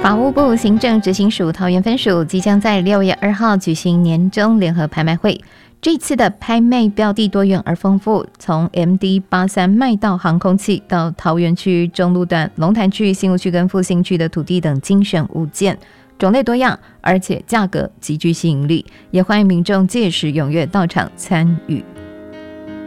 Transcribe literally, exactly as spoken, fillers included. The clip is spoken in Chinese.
法务部行政执行署桃园分署即将在六月二号举行年终联合拍卖会。这次的拍卖标的多元而丰富，从 M D 八三 麦道航空器到桃园区中路段、龙潭区、新屋区跟复兴区的土地等精选物件，种类多样，而且价格极具吸引力，也欢迎民众届时踊跃到场参与。